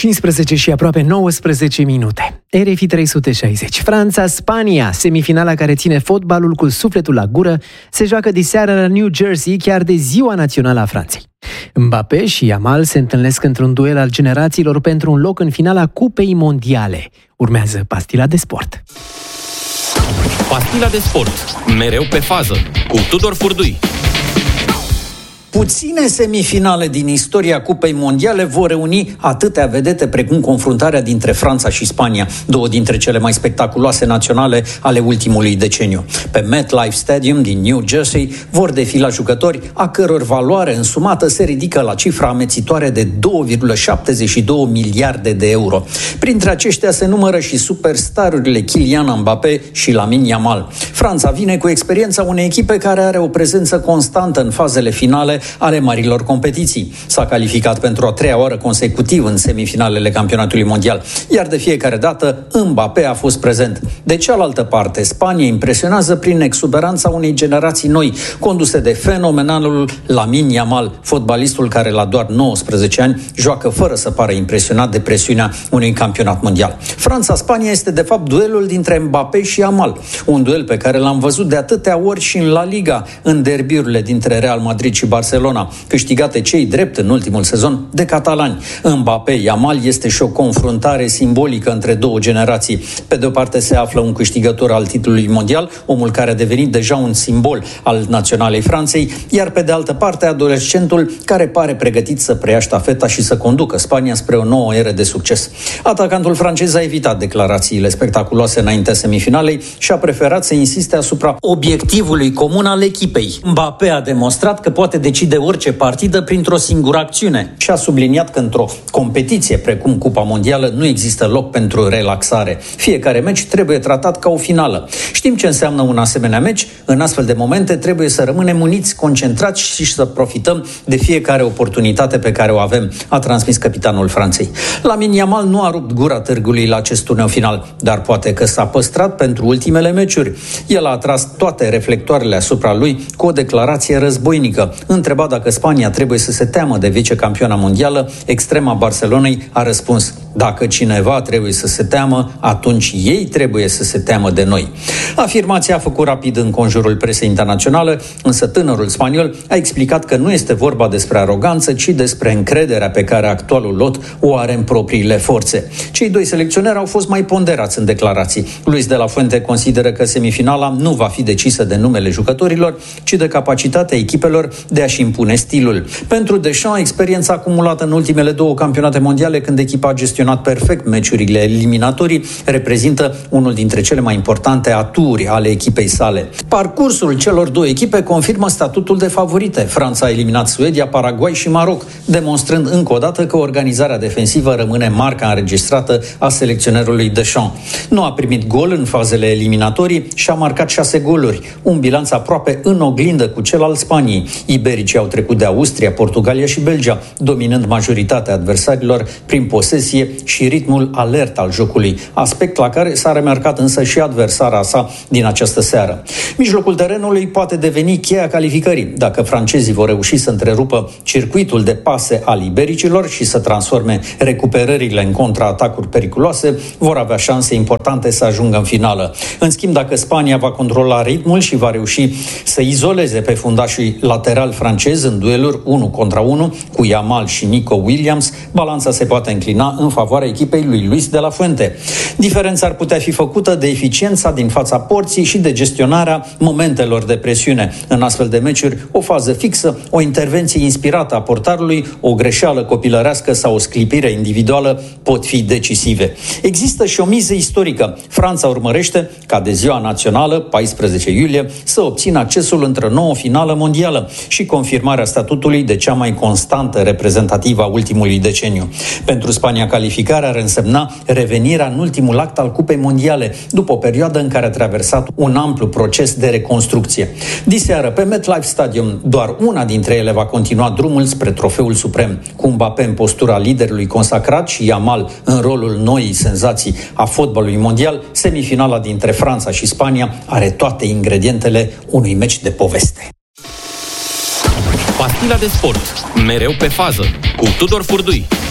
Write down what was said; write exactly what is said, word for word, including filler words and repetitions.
cincisprezece și aproape nouăsprezece minute. R F I trei sute șaizeci. Franța-Spania, semifinala care ține fotbalul cu sufletul la gură, se joacă diseară la New Jersey, chiar de ziua națională a Franței. Mbappé și Yamal se întâlnesc într-un duel al generațiilor pentru un loc în finala Cupei Mondiale. Urmează Pastila de Sport. Pastila de Sport, mereu pe fază, cu Tudor Furdui. Puține semifinale din istoria Cupei Mondiale vor reuni atâtea vedete precum confruntarea dintre Franța și Spania, două dintre cele mai spectaculoase naționale ale ultimului deceniu. Pe MetLife Stadium din New Jersey vor defila jucători a căror valoare însumată se ridică la cifra amețitoare de două virgulă șaptezeci și două miliarde de euro. Printre aceștia se numără și superstarurile Kylian Mbappé și Lamine Yamal. Franța vine cu experiența unei echipe care are o prezență constantă în fazele finale ale marilor competiții. S-a calificat pentru a treia oară consecutiv în semifinalele campionatului mondial, iar de fiecare dată Mbappé a fost prezent. De cealaltă parte, Spania impresionează prin exuberanța unei generații noi, conduse de fenomenalul Lamine Yamal, fotbalistul care la doar nouăsprezece ani joacă fără să pară impresionat de presiunea unui campionat mondial. Franța-Spania este de fapt duelul dintre Mbappé și Yamal, un duel pe care l-am văzut de atâtea ori și în La Liga, în derbiurile dintre Real Madrid și Barcelona, câștigate cei drept în ultimul sezon de catalani. Mbappé-Yamal este și o confruntare simbolică între două generații. Pe de o parte se află un câștigător al titlului mondial, omul care a devenit deja un simbol al naționalei Franței, iar pe de altă parte adolescentul care pare pregătit să preia ștafeta și să conducă Spania spre o nouă eră de succes. Atacantul francez a evitat declarațiile spectaculoase înaintea semifinalei și a preferat să insiste asupra obiectivului comun al echipei. Mbappé a demonstrat că poate decide de orice partidă printr-o singură acțiune și a subliniat că într-o competiție precum Cupa Mondială nu există loc pentru relaxare. Fiecare meci trebuie tratat ca o finală. Știm ce înseamnă un asemenea meci. În astfel de momente trebuie să rămânem uniți, concentrați și să profităm de fiecare oportunitate pe care o avem, a transmis capitanul Franței. Lamine Yamal nu a rupt gura târgului la acest turneu final, dar poate că s-a păstrat pentru ultimele meciuri. El a atras toate reflectoarele asupra lui cu o declarație războinică. Întrebat dacă Spania trebuie să se teamă de vicecampioana mondială, extrema Barcelonei a răspuns: dacă cineva trebuie să se teamă, atunci ei trebuie să se teamă de noi. Afirmația a făcut rapid în conjurul presei internaționale, însă tânărul spaniol a explicat că nu este vorba despre aroganță, ci despre încrederea pe care actualul lot o are în propriile forțe. Cei doi selecționeri au fost mai ponderați în declarații. Luis de la Fuente consideră că semifinala nu va fi decisă de numele jucătorilor, ci de capacitatea echipelor de a-și impune stilul. Pentru Deschamps, experiența acumulată în ultimele două campionate mondiale, când echipa a gestionat perfect meciurile eliminatorii, reprezintă unul dintre cele mai importante aturi ale echipei sale. Parcursul celor două echipe confirmă statutul de favorite. Franța a eliminat Suedia, Paraguay și Maroc, demonstrând încă o dată că organizarea defensivă rămâne marca înregistrată a selecționerului Deschamps. Nu a primit gol în fazele eliminatorii și a marcat șase goluri, un bilanț aproape în oglindă cu cel al Spaniei. Ibericii au trecut de Austria, Portugalia și Belgia, dominând majoritatea adversarilor prin posesie și ritmul alert al jocului, aspect la care s-a remarcat însă și adversara sa din această seară. Mijlocul terenului poate deveni cheia calificării. Dacă francezii vor reuși să întrerupă circuitul de pase al ibericilor și să transforme recuperările în contraatacuri periculoase, vor avea șanse importante să ajungă în finală. În schimb, dacă Spania va controla ritmul și va reuși să izoleze pe fundașii lateral francez în dueluri unu contra unu cu Yamal și Nico Williams, balanța se poate înclina în favoarea echipei lui Luis de la Fuente. Diferența ar putea fi făcută de eficiența din fața porții și de gestionarea momentelor de presiune. În astfel de meciuri, o fază fixă, o intervenție inspirată a portarului, o greșeală copilărească sau o sclipire individuală pot fi decisive. Există și o miză istorică. Franța urmărește, ca de ziua națională, paisprezece iulie, să obțină accesul într-o nouă finală mondială și confirmarea statutului de cea mai constantă reprezentativă a ultimului deceniu. Pentru Spania, calificarea ar însemna revenirea în ultimul act al Cupei Mondiale, după o perioadă în care a traversat un amplu proces de reconstrucție. Diseară, pe MetLife Stadium, doar una dintre ele va continua drumul spre trofeul suprem, cu Mbappé în postura liderului consacrat și Yamal în rolul noii senzații a fotbalului mondial. Semifinala dintre Franța și Spania are toate ingredientele unui meci de poveste. Pastila de Sport, mereu pe fază, cu Tudor Furdui.